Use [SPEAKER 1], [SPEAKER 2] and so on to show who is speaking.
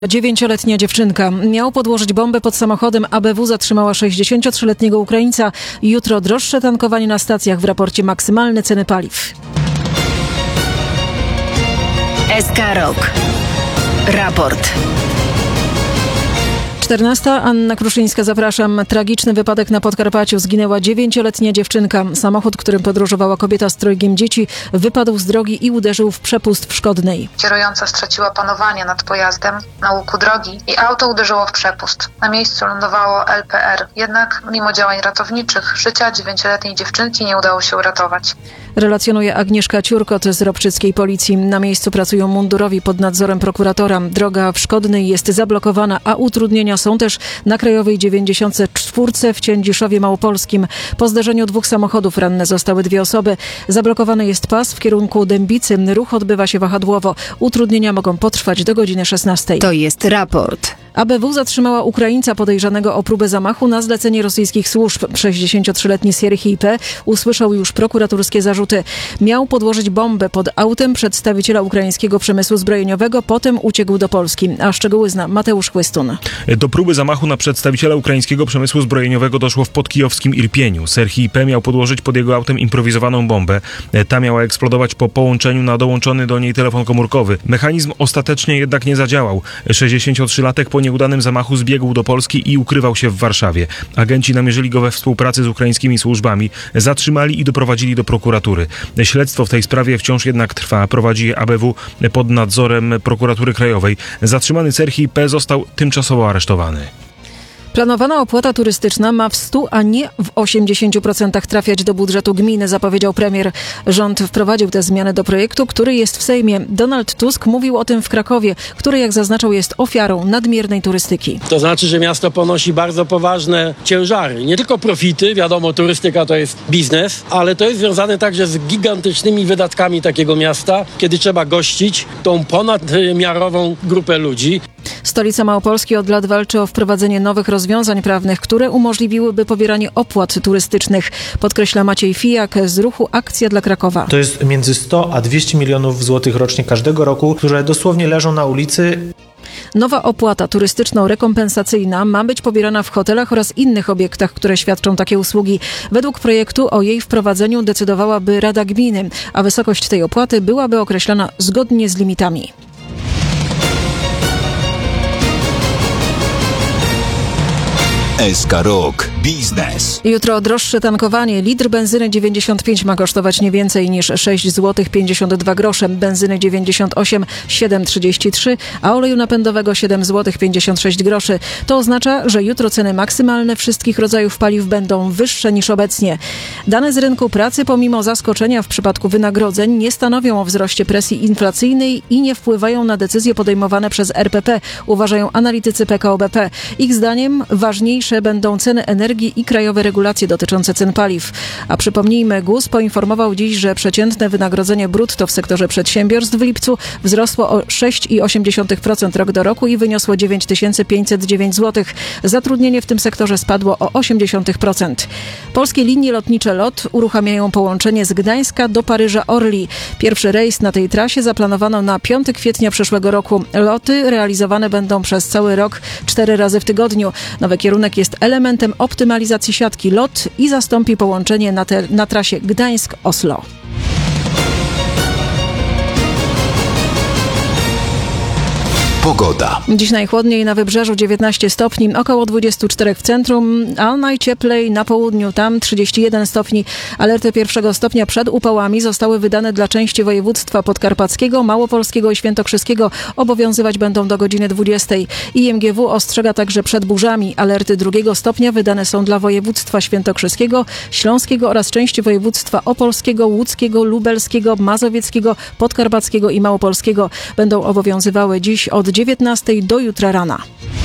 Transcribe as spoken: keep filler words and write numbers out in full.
[SPEAKER 1] Dziewięcioletnia dziewczynka. Miał podłożyć bombę pod samochodem. A B W zatrzymała sześćdziesięciotrzyletniego Ukraińca. Jutro droższe tankowanie na stacjach, w raporcie maksymalne ceny paliw.
[SPEAKER 2] S K Rok. Raport.
[SPEAKER 1] czternasta. Anna Kruszyńska, zapraszam. Tragiczny wypadek na Podkarpaciu. Zginęła dziewięcioletnia dziewczynka. Samochód, którym podróżowała kobieta z trojgiem dzieci, wypadł z drogi i uderzył w przepust w Szkodnej.
[SPEAKER 3] Kierująca straciła panowanie nad pojazdem na łuku drogi i auto uderzyło w przepust. Na miejscu lądowało L P R. Jednak mimo działań ratowniczych życia dziewięcioletniej dziewczynki nie udało się uratować.
[SPEAKER 1] Relacjonuje Agnieszka Ciurkot z ropczyckiej policji. Na miejscu pracują mundurowi pod nadzorem prokuratora. Droga w Szkodnej jest zablokowana, a utrudnienia są też na Krajowej dziewięćdziesiąt cztery w Ciędziszowie Małopolskim. Po zdarzeniu dwóch samochodów ranne zostały dwie osoby. Zablokowany jest pas w kierunku Dębicy. Ruch odbywa się wahadłowo. Utrudnienia mogą potrwać do godziny szesnastej.
[SPEAKER 2] To jest raport.
[SPEAKER 1] A B W zatrzymała Ukraińca podejrzanego o próbę zamachu na zlecenie rosyjskich służb. sześćdziesięciotrzyletni Sierhij P. usłyszał już prokuratorskie zarzuty. Miał podłożyć bombę pod autem przedstawiciela ukraińskiego przemysłu zbrojeniowego, potem uciekł do Polski. A szczegóły zna Mateusz Chłystun.
[SPEAKER 4] Do próby zamachu na przedstawiciela ukraińskiego przemysłu zbrojeniowego doszło w podkijowskim Irpieniu. Sierhij P. miał podłożyć pod jego autem improwizowaną bombę. Ta miała eksplodować po połączeniu na dołączony do niej telefon komórkowy. Mechanizm ostatecznie jednak nie zadziałał. sześćdziesięciotrzylatek po nieudanym zamachu zbiegł do Polski i ukrywał się w Warszawie. Agenci namierzyli go we współpracy z ukraińskimi służbami, zatrzymali i doprowadzili do prokuratury. Śledztwo w tej sprawie wciąż jednak trwa. Prowadzi je A B W pod nadzorem prokuratury krajowej. Zatrzymany Sierhij P. został tymczasowo aresztowany.
[SPEAKER 1] Planowana opłata turystyczna ma w stu, a nie w osiemdziesięciu procentach trafiać do budżetu gminy, zapowiedział premier. Rząd wprowadził te zmiany do projektu, który jest w Sejmie. Donald Tusk mówił o tym w Krakowie, który, jak zaznaczał, jest ofiarą nadmiernej turystyki.
[SPEAKER 5] To znaczy, że miasto ponosi bardzo poważne ciężary. Nie tylko profity, wiadomo, turystyka to jest biznes, ale to jest związane także z gigantycznymi wydatkami takiego miasta, kiedy trzeba gościć tą ponadmiarową grupę ludzi.
[SPEAKER 1] Stolica Małopolski od lat walczy o wprowadzenie nowych rozwiązań prawnych, które umożliwiłyby pobieranie opłat turystycznych. Podkreśla Maciej Fijak z ruchu Akcja dla Krakowa.
[SPEAKER 6] To jest między sto a dwieście milionów złotych rocznie każdego roku, które dosłownie leżą na ulicy.
[SPEAKER 1] Nowa opłata turystyczno-rekompensacyjna ma być pobierana w hotelach oraz innych obiektach, które świadczą takie usługi. Według projektu o jej wprowadzeniu decydowałaby Rada Gminy, a wysokość tej opłaty byłaby określana zgodnie z limitami.
[SPEAKER 7] S K Rok. Biznes.
[SPEAKER 1] Jutro droższe tankowanie. Litr benzyny dziewięćdziesiąt pięć ma kosztować nie więcej niż sześć złotych pięćdziesiąt dwa grosze. Benzyny dziewięćdziesiąt osiem siedem trzydzieści trzy, a oleju napędowego siedem złotych pięćdziesiąt sześć groszy. To oznacza, że jutro ceny maksymalne wszystkich rodzajów paliw będą wyższe niż obecnie. Dane z rynku pracy, pomimo zaskoczenia w przypadku wynagrodzeń, nie stanowią o wzroście presji inflacyjnej i nie wpływają na decyzje podejmowane przez R P P, uważają analitycy P K O B P. Ich zdaniem ważniejsze będą ceny energii i krajowe regulacje dotyczące cen paliw. A przypomnijmy, G U S poinformował dziś, że przeciętne wynagrodzenie brutto w sektorze przedsiębiorstw w lipcu wzrosło o sześć przecinek osiem procent rok do roku i wyniosło dziewięć tysięcy pięćset dziewięć złotych. Zatrudnienie w tym sektorze spadło o osiem procent. Polskie linie lotnicze LOT uruchamiają połączenie z Gdańska do Paryża Orly. Pierwszy rejs na tej trasie zaplanowano na piątego kwietnia przyszłego roku. Loty realizowane będą przez cały rok cztery razy w tygodniu. Nowy kierunek jest elementem optymalizacji siatki LOT i zastąpi połączenie na, te, na trasie Gdańsk-Oslo.
[SPEAKER 7] Pogoda.
[SPEAKER 1] Dziś najchłodniej na wybrzeżu dziewiętnaście stopni, około dwadzieścia cztery w centrum, a najcieplej na południu, tam trzydzieści jeden stopni. Alerty pierwszego stopnia przed upałami zostały wydane dla części województwa podkarpackiego, małopolskiego i świętokrzyskiego. Obowiązywać będą do godziny dwudziestej. I M G W ostrzega także przed burzami. Alerty drugiego stopnia wydane są dla województwa świętokrzyskiego, śląskiego oraz części województwa opolskiego, łódzkiego, lubelskiego, mazowieckiego, podkarpackiego i małopolskiego. Będą obowiązywały dziś od dziewiętnastej do jutra rana.